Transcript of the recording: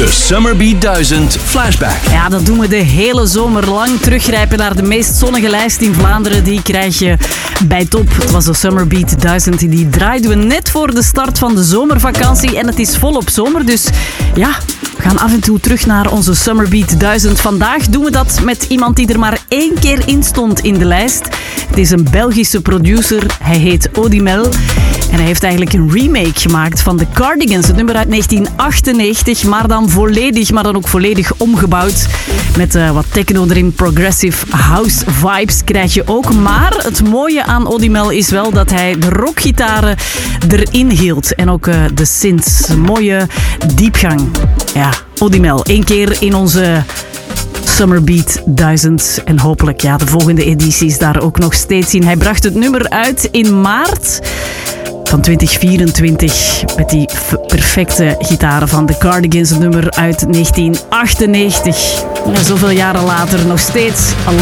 De Summerbeat 1000 Flashback. Ja, dat doen we de hele zomer lang. Teruggrijpen naar de meest zonnige lijst in Vlaanderen. Die krijg je bij Top. Het was de Summerbeat 1000. Die draaiden we net voor de start van de zomervakantie. En het is volop zomer, dus ja... We gaan af en toe terug naar onze Summerbeat 1000. Vandaag doen we dat met iemand die er maar 1 keer in stond in de lijst. Het is een Belgische producer. Hij heet Audimel. En hij heeft eigenlijk een remake gemaakt van The Cardigans. Het nummer uit 1998, maar dan ook volledig omgebouwd. Met wat techno erin, progressive house vibes krijg je ook. Maar het mooie aan Audimel is wel dat hij de rockgitaren erin hield. En ook de synths. Een mooie diepgang. Ja, Audimel. 1 keer in onze Summerbeat 1000. En hopelijk de volgende edities daar ook nog steeds in. Hij bracht het nummer uit in maart van 2024 met die perfecte gitaren van The Cardigans. Het nummer uit 1998. En zoveel jaren later nog steeds